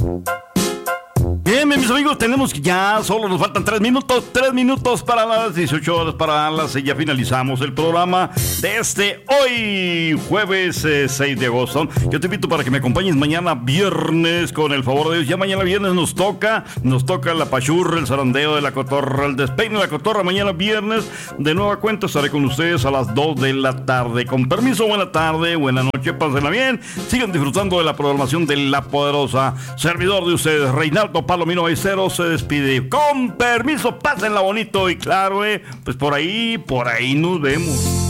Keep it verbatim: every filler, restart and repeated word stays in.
Bien, mis amigos, tenemos que ya, solo nos faltan tres minutos, tres minutos para las dieciocho horas, para las, y ya finalizamos el programa de este hoy, jueves eh, seis de agosto. Yo te invito para que me acompañes mañana viernes, con el favor de Dios. Ya mañana viernes nos toca, nos toca la pachurra, el zarandeo de la cotorra, el despeine de la cotorra. Mañana viernes, de nueva cuenta, estaré con ustedes a las dos de la tarde. Con permiso, buena tarde, buena noche, pásenla bien. Sigan disfrutando de la programación de La Poderosa. Servidor de ustedes, Reinaldo Palomino Baicero, se despide. Con permiso, pásenla bonito y claro, eh, pues por ahí, por ahí nos vemos.